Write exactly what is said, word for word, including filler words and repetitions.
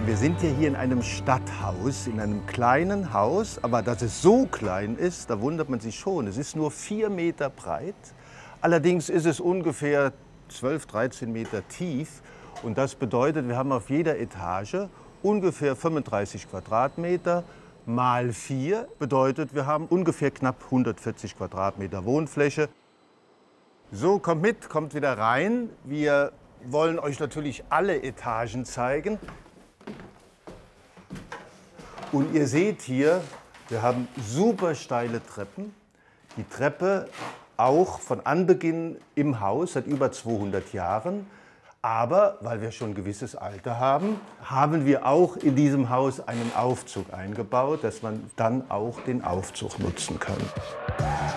Wir sind ja hier in einem Stadthaus, in einem kleinen Haus, aber dass es so klein ist, da wundert man sich schon. Es ist nur vier Meter breit, allerdings ist es ungefähr zwölf, dreizehn Meter tief und das bedeutet, wir haben auf jeder Etage ungefähr fünfunddreißig Quadratmeter mal vier, bedeutet, wir haben ungefähr knapp hundertvierzig Quadratmeter Wohnfläche. So, kommt mit, kommt wieder rein. Wir wollen euch natürlich alle Etagen zeigen. Und ihr seht hier, wir haben super steile Treppen. Die Treppe auch von Anbeginn im Haus, seit über zweihundert Jahren. Aber weil wir schon ein gewisses Alter haben, haben wir auch in diesem Haus einen Aufzug eingebaut, dass man dann auch den Aufzug nutzen kann.